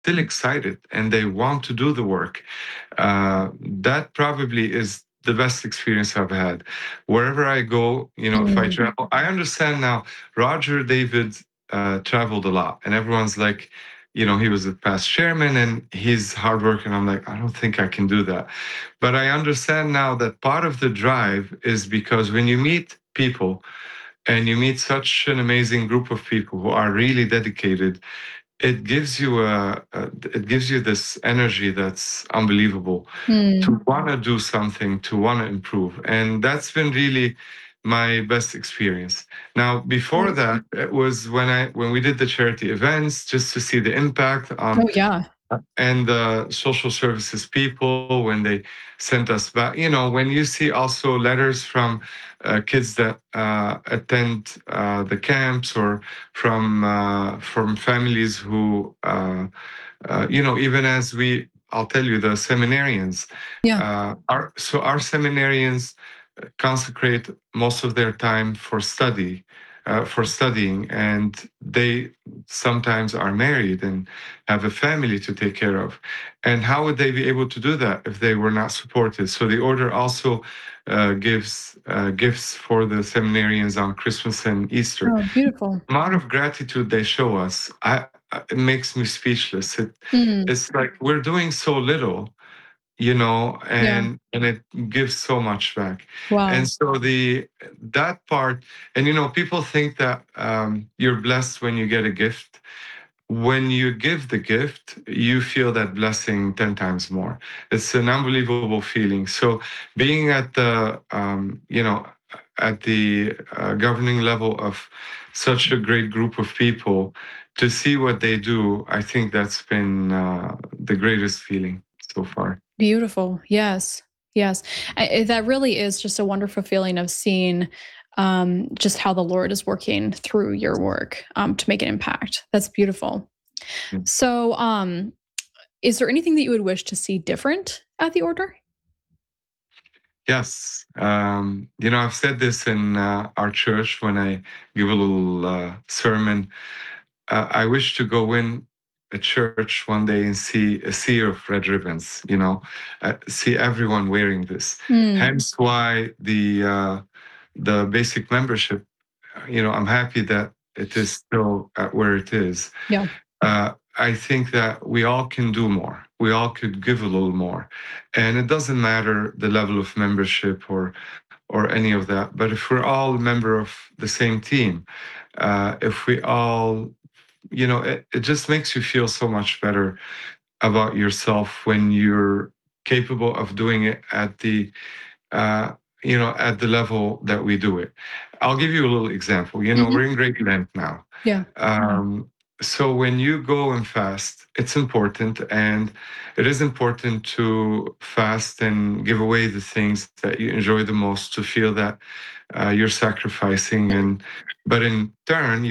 still excited and they want to do the work. That probably is the best experience I've had. Wherever I go, if I Mm. travel, I understand now. Roger David traveled a lot, and everyone's like, he was a past chairman and he's hard work. And I'm like, I don't think I can do that. But I understand now that part of the drive is because when you meet people and you meet such an amazing group of people who are really dedicated, it gives you this energy that's unbelievable Mm. to want to do something, to want to improve, and that's been really my best experience. Now, before Beautiful. that, it was when we did the charity events, just to see the impact on Oh, yeah. and the social services people when they sent us back. When you see also letters from kids that attend the camps, or from families who even as I'll tell you, the seminarians, Yeah. our seminarians consecrate most of their time for studying, and they sometimes are married and have a family to take care of. And how would they be able to do that if they were not supported? So the order also gives gifts for the seminarians on Christmas and Easter. Oh, beautiful. Amount of gratitude they show us, it makes me speechless. Mm. It's like we're doing so little, Yeah. and it gives so much back. And Wow. so the that part, and people think that you're blessed when you get a gift. When you give the gift, you feel that blessing 10 times more. It's an unbelievable feeling. So being at the governing level of such a great group of people, to see what they do, I think that's been the greatest feeling so far. Beautiful. Yes. Yes. That really is just a wonderful feeling of seeing just how the Lord is working through your work to make an impact. That's beautiful. So, is there anything that you would wish to see different at the order? Yes. I've said this in our church when I give a little sermon. I wish to go in a church one day and see a sea of red ribbons, see everyone wearing this. Mm. Hence why the basic membership, I'm happy that it is still at where it is. Yeah. I think that we all can do more. We all could give a little more, and it doesn't matter the level of membership or any of that. But if we're all a member of the same team, if we all, it just makes you feel so much better about yourself when you're capable of doing it uh, at the level that we do it. I'll give you a little example. Hmm. We're in Great Lent now. Yeah. Um, so when you go and fast, it's important, and it is important to fast and give away the things that you enjoy the most, to feel that you're sacrificing, but in turn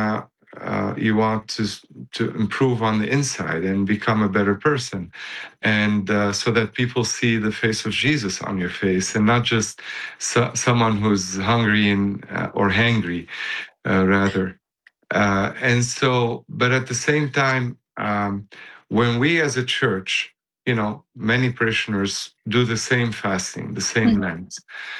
you want to improve on the inside and become a better person, and so that people see the face of Jesus on your face, and not just someone who's hungry or hangry, rather. And so, but at the same time, when we as a church, many parishioners do the same fasting, the same Mm. Lent,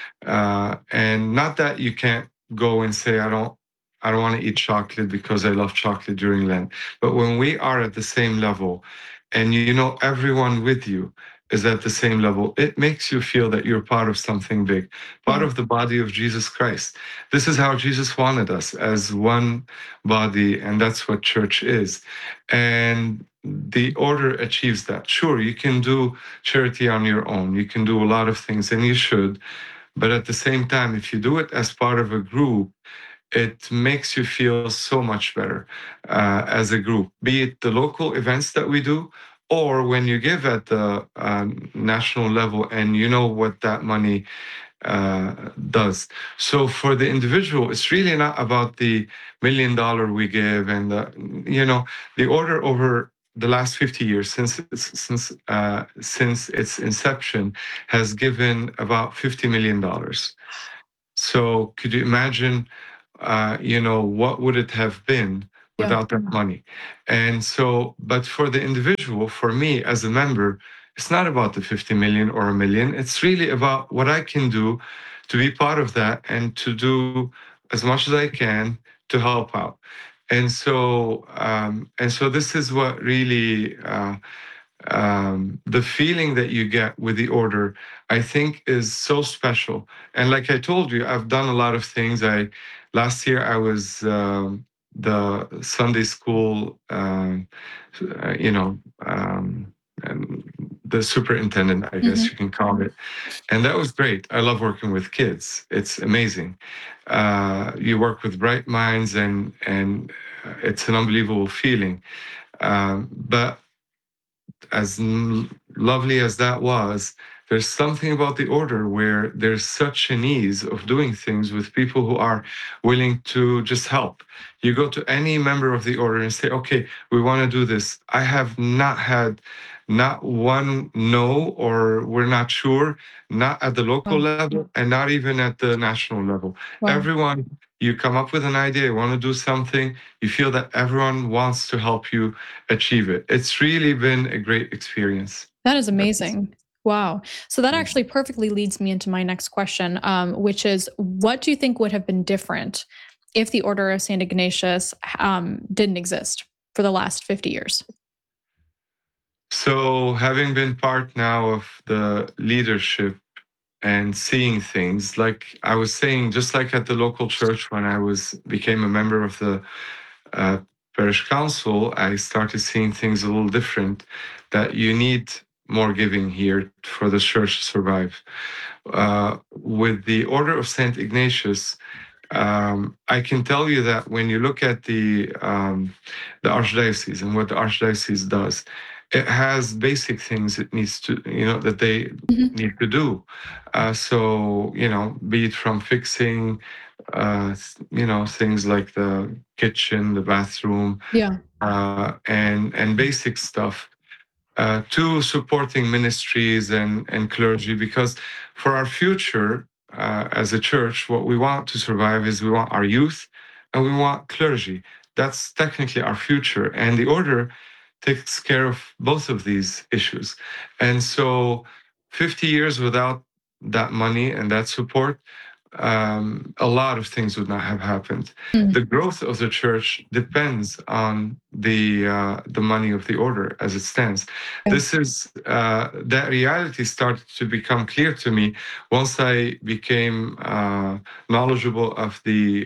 and not that you can't go and say, I don't want to eat chocolate because I love chocolate during Lent. But when we are at the same level, and everyone with you is at the same level, it makes you feel that you're part of something big, part Yeah. of the body of Jesus Christ. This is how Jesus wanted us, as one body, and that's what church is. And the order achieves that. Sure, you can do charity on your own, you can do a lot of things, and you should. But at the same time, if you do it as part of a group, it makes you feel so much better as a group, be it the local events that we do, or when you give at the national level and you know what that money does. So for the individual, it's really not about the $1 million we give, and the order over the last 50 years since its inception has given about $50 million. So could you imagine, what would it have been Yeah. without that money. And so, but for the individual, for me as a member, it's not about the 50 million or a million. It's really about what I can do to be part of that and to do as much as I can to help out. And so this is what really the feeling that you get with the order, I think, is so special. And like I told you, I've done a lot of things. I last year I was the Sunday school, you know, and the superintendent, I guess Hmm. you can call it, and that was great. I love working with kids. It's amazing. You work with bright minds, and it's an unbelievable feeling. But as lovely as that was, there's something about the order where there's such an ease of doing things with people who are willing to just help. You go to any member of the order and say, okay, we want to do this. I have not had not one no, or we're not sure, not at the local Wow. level and not even at the national level. Wow. Everyone, you come up with an idea, you want to do something, you feel that everyone wants to help you achieve it. It's really been a great experience. That is That's- amazing. Wow. So that actually perfectly leads me into my next question, which is what do you think would have been different if the Order of St. Ignatius didn't exist for the last 50 years? So, having been part now of the leadership and seeing things, like I was saying, just like at the local church when I was became a member of the uh, parish council, I started seeing things a little different. That you need more giving here for the church to survive. With the Order of Saint Ignatius, I can tell you that when you look at the archdiocese and what the archdiocese does, it has basic things it needs to, that they Mhm. need to do. So, be it from fixing, things like the kitchen, the bathroom, Yeah. and basic stuff, to supporting ministries and clergy, because for our future as a church, what we want to survive is we want our youth and we want clergy. That's technically our future. And the order takes care of both of these issues. And so 50 years without that money and that support, a lot of things would not have happened. Mm. The growth of the church depends on the money of the order as it stands. Yeah. This is that reality started to become clear to me once I became knowledgeable of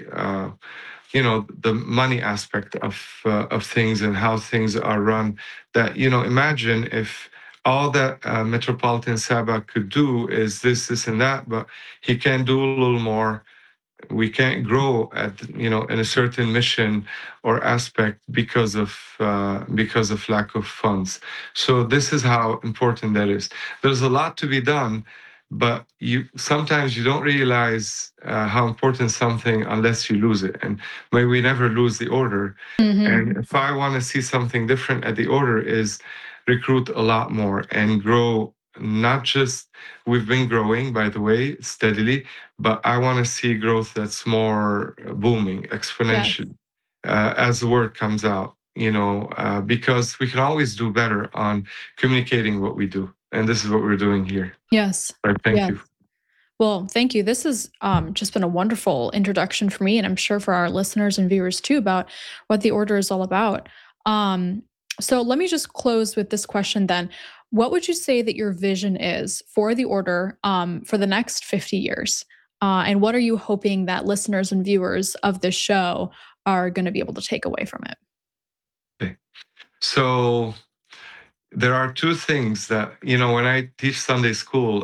the money aspect of things and how things are run. That imagine if all that Metropolitan Saba could do is this and that, but he can do a little more. We can't grow at in a certain mission or aspect because of lack of funds. So this is how important that is. There's a lot to be done, but you sometimes you don't realize how important something unless you lose it. And may we never lose the order. Hmm. And if I want to see something different at the order, is recruit a lot more and grow. Not just we've been growing, by the way, steadily, but I want to see growth that's more booming, Yes. exponential, as the word comes out. Because we can always do better on communicating what we do, and this is what we're doing here. Yes. Right? Thank Yes. you. Well, thank you. This has just been a wonderful introduction for me, and I'm sure for our listeners and viewers too, about what the order is all about. Um, so let me just close with this question then. What would you say that your vision is for the order for the next 50 years? And what are you hoping that listeners and viewers of this show are going to be able to take away from it? Okay. So there are two things that when I teach Sunday school,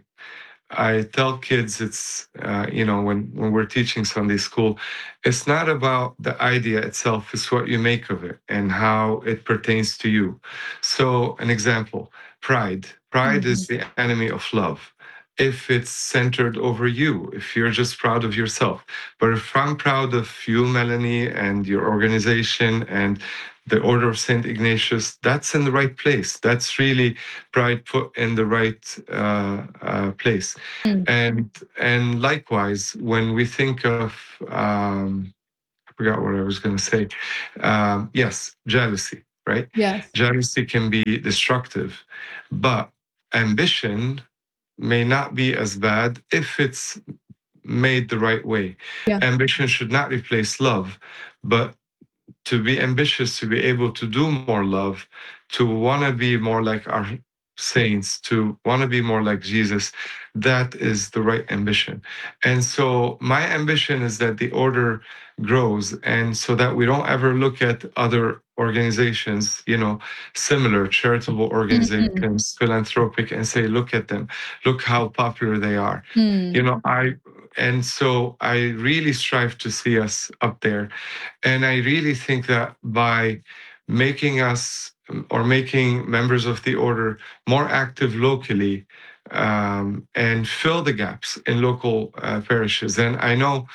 I tell kids it's when we're teaching Sunday school, it's not about the idea itself, it's what you make of it and how it pertains to you. So an example, pride. Pride Mhm. is the enemy of love. If it's centered over you, if you're just proud of yourself. But if I'm proud of you, Melanie, and your organization and the Order of St. Ignatius, that's in the right place. That's really pride put in the right place. Mm. And likewise, when we think of forgot what I was going to say. Yes, jealousy, right? Yes. Jealousy can be destructive, but ambition may not be as bad if it's made the right way. Yeah. Ambition should not replace love, but to be ambitious, to be able to do more love, to want to be more like our saints, to want to be more like Jesus, that is the right ambition. And so my ambition is that the order grows, and so that we don't ever look at other organizations, similar charitable Mhm. organizations, philanthropic, and say, look at them, look how popular they are. Mm. And so I really strive to see us up there. And I really think that by making us or making members of the order more active locally, and fill the gaps in local parishes. And I know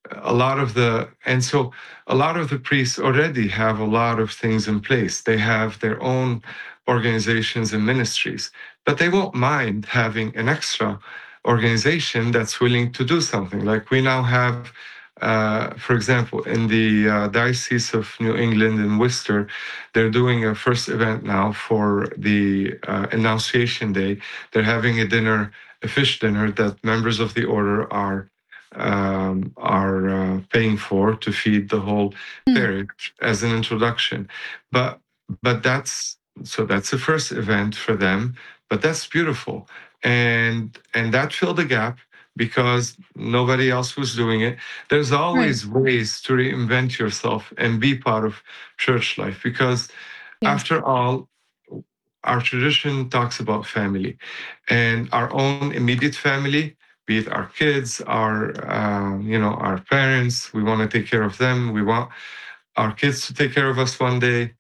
a lot of the priests already have a lot of things in place. They have their own organizations and ministries, but they won't mind having an extra organization that's willing to do something. Like we now have, for example, in the Diocese of New England in Worcester, they're doing a first event now for the Annunciation Day. They're having a fish dinner that members of the order are paying for to feed the whole Mm. parish as an introduction. But that's the first event for them. But that's beautiful, and that filled the gap because nobody else was doing it. There's Right. always ways to reinvent yourself and be part of church life because, Yes. after all, our tradition talks about family and our own immediate family, be it our kids, our parents. We want to take care of them. We want our kids to take care of us one day.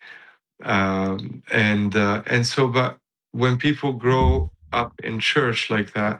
And so, but when people grow up in church like that,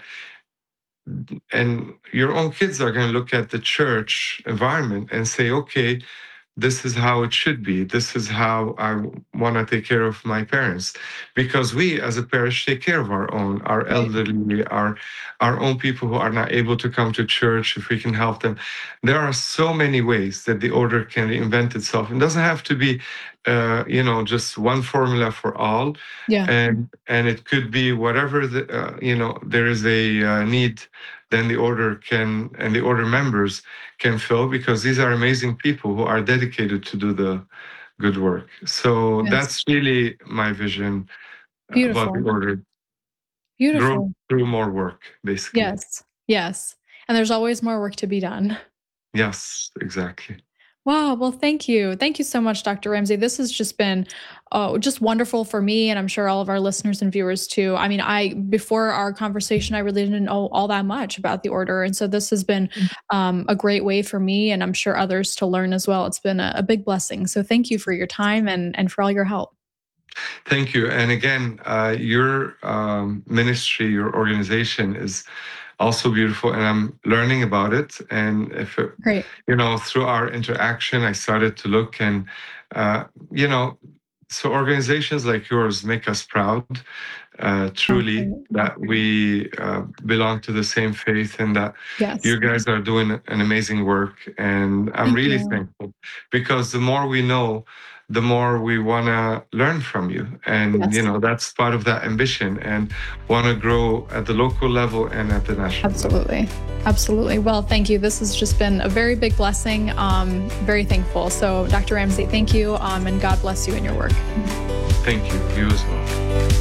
and your own kids are going to look at the church environment and say, okay, this is how it should be. This is how I want to take care of my parents, because we as a parish take care of our Right. elderly, our own people who are not able to come to church. If we can help them, there are so many ways that the order can reinvent itself. It doesn't have to be, just one formula for all, Yeah. and it could be whatever there is a need. Then the order can and the order members can fill, because these are amazing people who are dedicated to do the good work. So Yes. that's really my vision about the Beautiful. order. Grow Beautiful. through more work, basically. Yes. Yes. And there's always more work to be done. Yes, exactly. Wow. Well, thank you. Thank you so much, Dr. Ramsey. This has just been just wonderful for me, and I'm sure all of our listeners and viewers too. I mean, I before our conversation, I really didn't know all that much about the order, and so this has been a great way for me, and I'm sure others to learn as well. It's been a big blessing. So thank you for your time and for all your help. Thank you. And again, your ministry, your organization is also beautiful, and I'm learning about it. And Great. through our interaction, I started to look, and uh, you know, so organizations like yours make us proud, Oh, truly, great. that we belong to the same faith, and that Yes. you guys are doing an amazing work. And I'm Thank really you. thankful, because the more we know, the more we want to learn from you. And, Yes. that's part of that ambition, and want to grow at the local level and at the national level. Absolutely. Absolutely. Well, thank you. This has just been a very big blessing. Very thankful. So, Dr. Ramsey, thank you. And God bless you in your work. Thank you. You as well.